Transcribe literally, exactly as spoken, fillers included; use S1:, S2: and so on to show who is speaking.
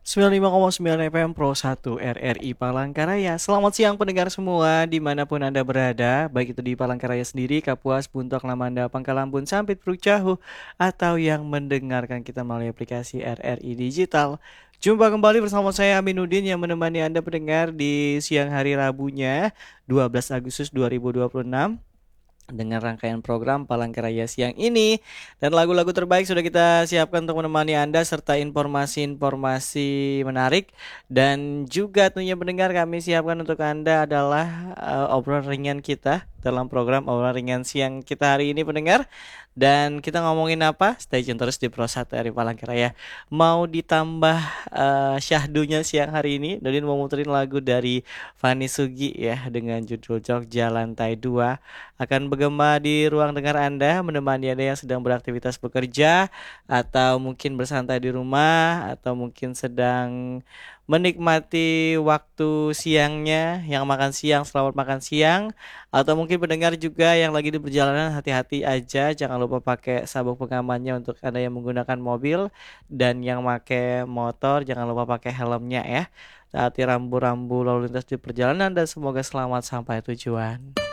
S1: sembilan puluh lima koma sembilan F M Pro satu R R I Palangkaraya. Selamat siang pendengar semua dimanapun Anda berada, baik itu di Palangkaraya sendiri, Kapuas, Buntok, Lamanda, Pangkalambun, Sampit, Purukcahu, atau yang mendengarkan kita melalui aplikasi R R I Digital. Jumpa kembali bersama saya Aminuddin yang menemani Anda pendengar di siang hari Rabunya dua belas Agustus dua ribu dua puluh enam dengan rangkaian program Palangkaraya siang ini, dan lagu-lagu terbaik sudah kita siapkan untuk menemani Anda serta informasi-informasi menarik. Dan juga tentunya pendengar, kami siapkan untuk Anda adalah uh, obrolan ringan kita dalam program obrolan ringan siang kita hari ini pendengar. Dan kita ngomongin apa? Stay tune terus di Pro satu R I Palangkaraya. Mau ditambah uh, syahdunya siang hari ini, Dodin mau muterin lagu dari Fani Sugi ya dengan judul Jogja Lantai dua, akan bergema di ruang dengar Anda, menemani Anda yang sedang beraktivitas bekerja, atau mungkin bersantai di rumah, atau mungkin sedang menikmati waktu siangnya, yang makan siang selamat makan siang, atau mungkin pendengar juga yang lagi di perjalanan, hati-hati aja, jangan lupa pakai sabuk pengamannya untuk Anda yang menggunakan mobil, dan yang pakai motor jangan lupa pakai helmnya ya. Hati rambu-rambu lalu lintas di perjalanan, dan semoga selamat sampai tujuan.